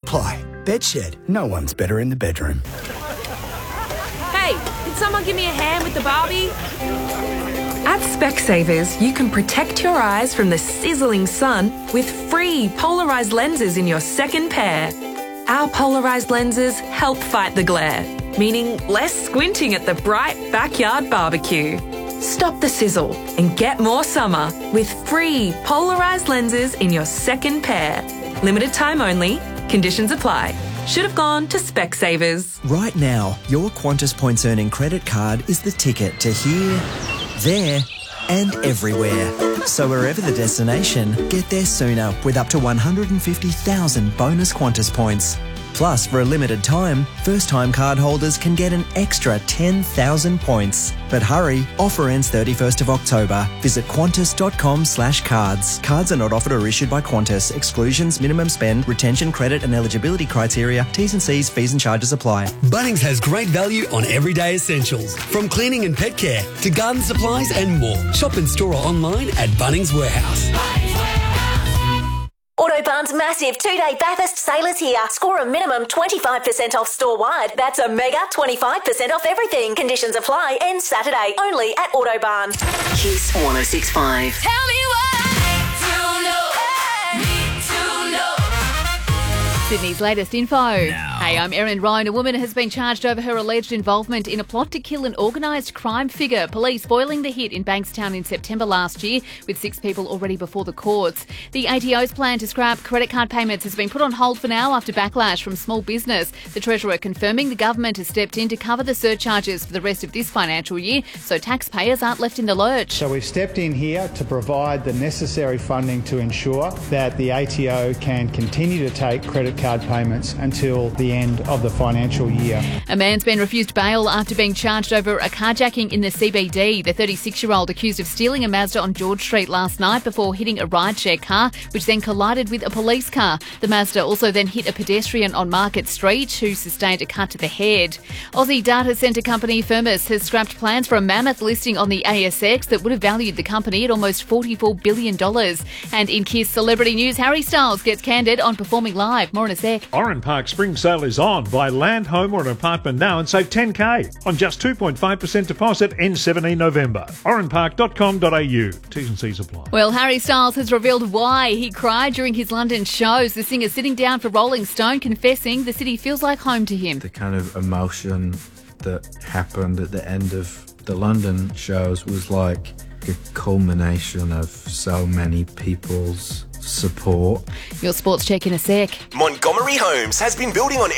apply. Bedshed, no one's better in the bedroom. Hey, can someone give me a hand with the Barbie? At Specsavers, you can protect your eyes from the sizzling sun with free polarised lenses in your second pair. Our polarised lenses help fight the glare, meaning less squinting at the bright backyard barbecue. Stop the sizzle and get more summer with free polarised lenses in your second pair. Limited time only. Conditions apply. Should have gone to Specsavers. Right now, your Qantas Points Earning credit card is the ticket to here, there and everywhere. So wherever the destination, get there sooner with up to 150,000 bonus Qantas points. Plus, for a limited time, first-time card holders can get an extra 10,000 points. But hurry, offer ends 31st of October. Visit qantas.com/cards. Cards are not offered or issued by Qantas. Exclusions, minimum spend, retention, credit and eligibility criteria, T's and C's, fees and charges apply. Bunnings has great value on everyday essentials, from cleaning and pet care to garden supplies and more. Shop in store or online at Bunnings Warehouse. Autobarn's massive 2-day Bathurst sale is here. Score a minimum 25% off store-wide. That's a mega 25% off everything. Conditions apply. Ends Saturday. Only at Autobarn. Kiss 106.5. Tell me what to know. Sydney's latest info. Hey, I'm Erin Ryan. A woman has been charged over her alleged involvement in a plot to kill an organised crime figure. Police foiling the hit in Bankstown in September last year, with 6 people already before the courts. The ATO's plan to scrap credit card payments has been put on hold for now after backlash from small business. The Treasurer confirming the government has stepped in to cover the surcharges for the rest of this financial year, so taxpayers aren't left in the lurch. So we've stepped in here to provide the necessary funding to ensure that the ATO can continue to take credit card payments until the end of the financial year. A man's been refused bail after being charged over a carjacking in the CBD. The 36-year-old accused of stealing a Mazda on George Street last night before hitting a rideshare car, which then collided with a police car. The Mazda also then hit a pedestrian on Market Street, who sustained a cut to the head. Aussie data centre company Firmus has scrapped plans for a mammoth listing on the ASX that would have valued the company at almost $44 billion. And in KISS celebrity news, Harry Styles gets candid on performing live. More in a sec. Oran Park Spring Sale is on. Buy land, home or an apartment now and save $10,000 on just 2.5% deposit ends 17 November. oranpark.com.au. T's and C's apply. Well, Harry Styles has revealed why he cried during his London shows. The singer sitting down for Rolling Stone confessing the city feels like home to him. The kind of emotion that happened at the end of the London shows was like a culmination of so many people's support. Your sports check in a sec. Montgomery Homes has been building on